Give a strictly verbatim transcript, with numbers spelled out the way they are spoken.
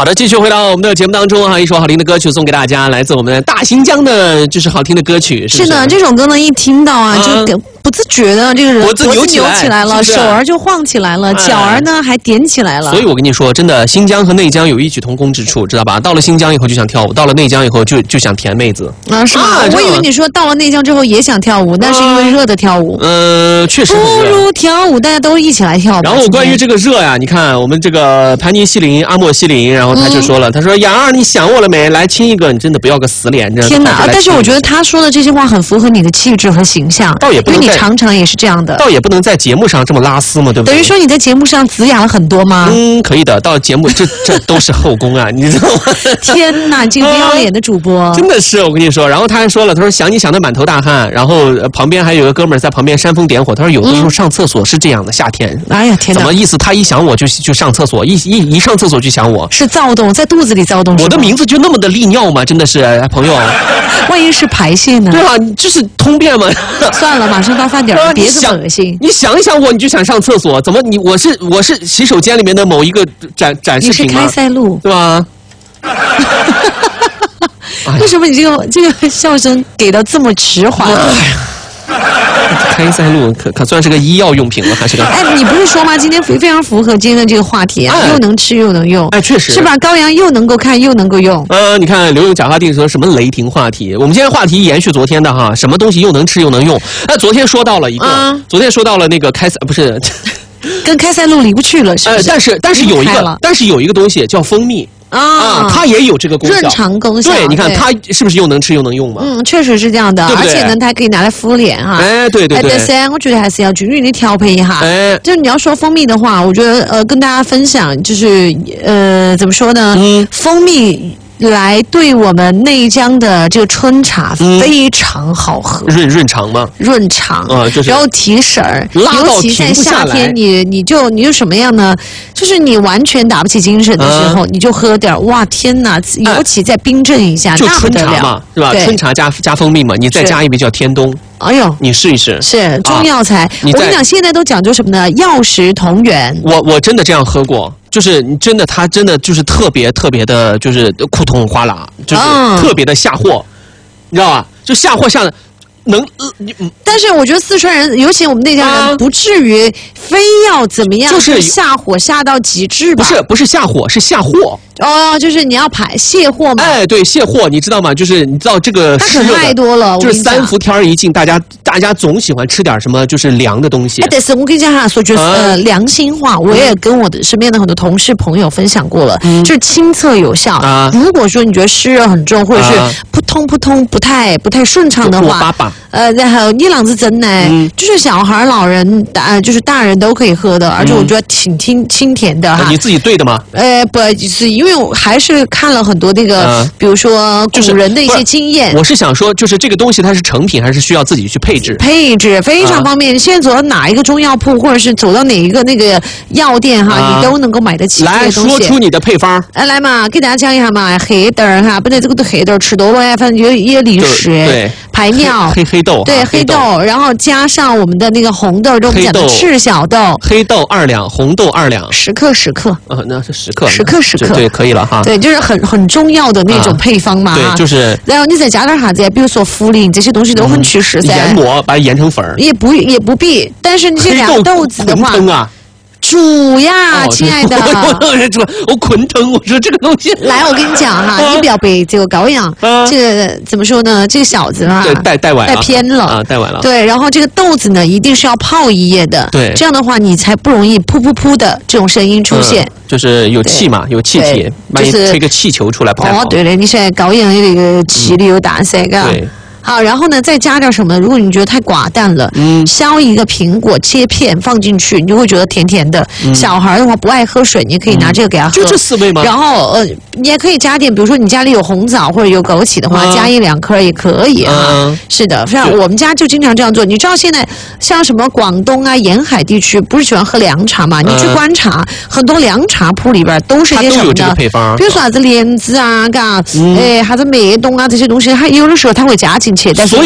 好的，继续回到我们的节目当中哈，一首好听的歌曲送给大家，来自我们的大新疆的，就是好听的歌曲。是, 是的，这首歌呢，一听到啊，啊就不自觉的这个人脖子扭起 来, 扭起来了，是是手儿就晃起来了，哎、脚儿呢还点起来了。 所以我跟你说，真的，新疆和内疆有异曲同工之处，知道吧？到了新疆以后就想跳舞，到了内疆以后就就想甜妹子。 啊，是吗？啊、我以为你说到了内疆之后也想跳舞，那是因为热的跳舞。 呃，确实。 不如跳舞，大家都一起来跳。 然后关于这个热呀，你看我们这个盘尼西林、阿莫西林，然后他就说了，嗯、他说：“杨儿，你想我了没？来亲一个，你真的不要个死脸。” 天哪！但是我觉得他说的这些话很符合你的气质和形象， 倒也不能因为你常常也是这样的。 倒也不能在节目上这么拉丝嘛，对不对？ 等于说你在节目上子雅了很多吗？ 嗯，可以的。到节目这这都是后宫啊，你知道吗？ 天哪，这个不要脸的主播， 真的是我跟你说。然后他还说了，他说想你想得满头大汗，然后旁边还有个哥们儿在旁边煽风点火。他说有的时候上厕所是这样的，夏天。 哎呀天哪！ 怎么意思？他一想我就就上厕所，一一一上厕所就想我， 是躁动，在肚子里躁动。 我的名字就那么的利尿吗？真的是朋友。 万一是排泄呢？ 对啊，就是通便嘛。 算了，马上到饭点了，别这么恶心。 你想一想我，你就想上厕所，怎么你我是我是洗手间里面的某一个展展示品吗？ 你是开塞露， 对吧？ 为什么你这个这个笑声给的这么迟缓？ 开塞露可可算是个医药用品了，还是个？ 哎，你不是说吗？今天非非常符合今天的这个话题啊，哎、又能吃又能用。 哎，确实是吧？羔羊又能够看又能够用。 呃，你看刘勇假话定说什么雷霆话题？我们今天话题延续昨天的哈，什么东西又能吃又能用？那昨天说到了一个，嗯、昨天说到了那个开塞不是， 跟开塞露离不去了，是不是？ 呃，但是但是有一个，但是有一个东西叫蜂蜜。啊, 啊，它也有这个功效， 润肠功效。 对，你看它是不是又能吃又能用嘛？ 嗯，确实是这样的， 对对， 而且呢，它可以拿来敷脸哈。 哎，对对对。 但是我觉得还是要均匀的调配一下。 哎， 就你要说蜂蜜的话，我觉得呃，跟大家分享就是呃，怎么说呢？嗯，蜂蜜。来对我们内江的这个春茶非常好喝， 润润肠吗？ 润肠啊，就是然后提神儿，尤其在夏天，你你就你就什么样呢？就是你完全打不起精神的时候，你就喝点，哇天哪！尤其再冰镇一下， 就春茶嘛，是吧？春茶加加蜂蜜嘛，你再加一杯叫天冬。 哎呦， 你试一试， 是中药材。我跟你讲，现在都讲究什么呢？药食同源。 我我真的这样喝过。就是你真的，它真的就是特别特别的，就是库通哗啦，就是特别的下货，你知道吧？就下货下的能，呃、 但是我觉得四川人，尤其我们内江人，不至于非要怎么样， 就是下火下到极致吧？ 不是不是下火，是下货。 哦，就是你要排卸货嘛？ 哎，对，卸货，你知道吗？就是你知道这个是太多了， 就是三伏天一进，大家大家总喜欢吃点什么，就是凉的东西。 哎，但是我跟你讲哈，说句呃良心话，我也跟我的身边的很多同事朋友分享过了，嗯、就是亲测有效。啊、如果说你觉得湿热很重，或者是扑通扑通不太不太顺畅的话，呃，然后一两次真的，嗯、就是小孩、老人、大就是大人都可以喝的，而且我觉得挺清清甜的哈。 你自己兑的吗？ 呃，不是，因为我还是看了很多那个，呃、比如说古人的一些经验。 我是想说，就是这个东西它是成品，还是需要自己去配置？ 配置非常方便。啊、现在走到哪一个中药铺，或者是走到哪一个那个药店哈，啊、你都能够买得起这些东西。 来说出你的配方。 哎，来嘛，给大家讲一下嘛，黑豆儿哈，本来这个都黑豆吃多了呀，反正也也利湿。 对。 排尿， 黑黑豆， 对黑豆，然后加上我们的那个红豆，就我们讲的赤小豆， 黑豆二两，红豆二两， 十克十克， 呃，那是十克， 十克十克， 对，可以了哈。 对，就是很很重要的那种配方嘛。 对，就是。 然后你再加点啥子？比如说茯苓这些东西都很祛湿噻。 研磨，把它研成粉儿。 也不也不必，但是你这俩豆子的话。煮呀，亲爱的， 我捆疼。我说这个东西， 来，我跟你讲哈，你不要被这个羔羊，这个怎么说呢？这个小子啊， 带带歪带偏了啊，带歪了。 对，然后这个豆子呢，一定是要泡一夜的， 对， 这样的话你才不容易噗噗噗的这种声音出现， 就是有气嘛，有气体，万一吹个气球出来不太好。 哦，对了，你现在羔羊的那个气力又大噻，嘎。好，然后呢，再加点什么？如果你觉得太寡淡了，嗯，削一个苹果切片放进去，你就会觉得甜甜的。嗯、小孩的话不爱喝水，你也可以拿这个给他喝。 就这四味吗？ 然后呃，你也可以加点，比如说你家里有红枣或者有枸杞的话，嗯、加一两颗也可以啊。嗯、是的，像我们家就经常这样做。你知道现在像什么广东啊沿海地区不是喜欢喝凉茶嘛？你去观察，嗯、很多凉茶铺里边都是些什么呢？比如说啥子莲子啊，嘎，嗯、哎，啥子麦冬啊这些东西，它有的时候它会加进去，但是。